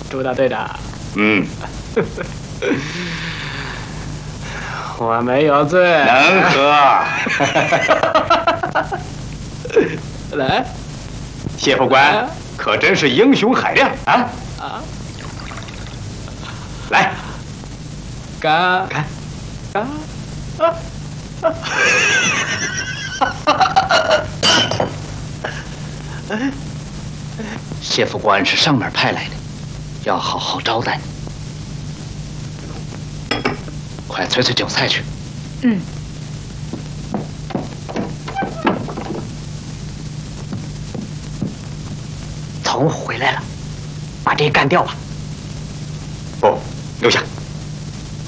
朱大队长。 嗯， 我没有醉。 能喝。 来， 谢副官可真是英雄海量啊！ 啊， 来， 干看， 干。 谢副官是上面派来的，要好好招待你。快催催酒菜去。 嗯。 曹武回来了，把这干掉吧。 不，留下。